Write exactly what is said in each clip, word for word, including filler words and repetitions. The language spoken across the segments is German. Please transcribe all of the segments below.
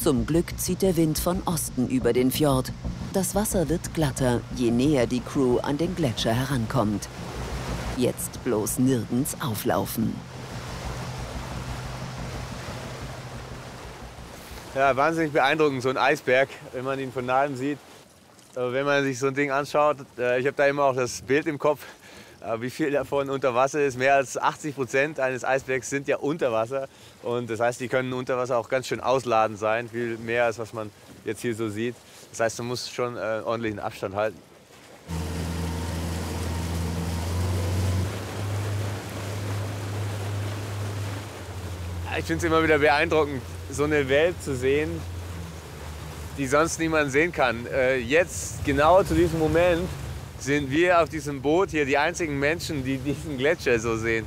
Zum Glück zieht der Wind von Osten über den Fjord. Das Wasser wird glatter, je näher die Crew an den Gletscher herankommt. Jetzt bloß nirgends auflaufen. Ja, wahnsinnig beeindruckend, so ein Eisberg, wenn man ihn von nahem sieht. Wenn man sich so ein Ding anschaut, ich habe da immer auch das Bild im Kopf, wie viel davon unter Wasser ist. Mehr als achtzig Prozent eines Eisbergs sind ja unter Wasser. Und das heißt, die können unter Wasser auch ganz schön ausladend sein, viel mehr als was man jetzt hier so sieht. Das heißt, man muss schon äh, ordentlichen Abstand halten. Ich finde es immer wieder beeindruckend, so eine Welt zu sehen, die sonst niemand sehen kann. Äh, jetzt, genau zu diesem Moment, sind wir auf diesem Boot hier die einzigen Menschen, die diesen Gletscher so sehen.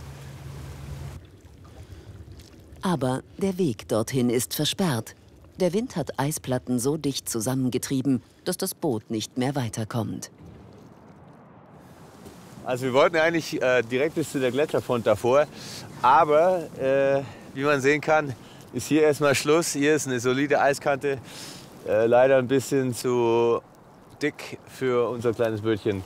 Aber der Weg dorthin ist versperrt. Der Wind hat Eisplatten so dicht zusammengetrieben, dass das Boot nicht mehr weiterkommt. Also wir wollten eigentlich äh, direkt bis zu der Gletscherfront davor, aber äh, wie man sehen kann, ist hier erstmal Schluss. Hier ist eine solide Eiskante, äh, leider ein bisschen zu dick für unser kleines Bötchen.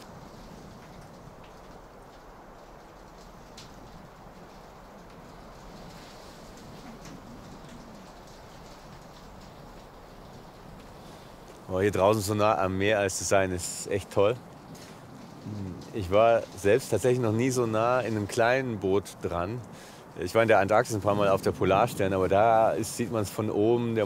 Oh, hier draußen so nah am Meer als zu sein, ist echt toll. Ich war selbst tatsächlich noch nie so nah in einem kleinen Boot dran. Ich war in der Antarktis ein paar Mal auf der Polarstern, aber da ist, sieht man es von oben. Der